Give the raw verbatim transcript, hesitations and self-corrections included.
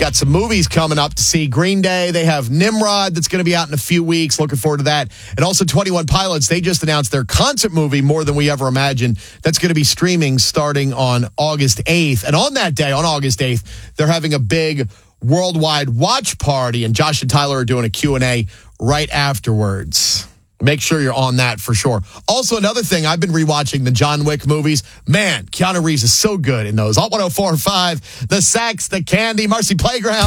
got some movies coming up to see. Green Day, they have Nimrod that's going to be out in a few weeks. Looking forward to that. And also twenty-one Pilots, they just announced their concert movie, More Than We Ever Imagined. That's going to be streaming starting on August eighth. And on that day, on August eighth, they're having a big worldwide watch party, and Josh and Tyler are doing a Q and A right afterwards. Make sure you're on that for sure. Also, another thing, I've been rewatching the John Wick movies. Man, Keanu Reeves is so good in those. Alt one oh four point five, The Sax, The Candy, Marcy Playground.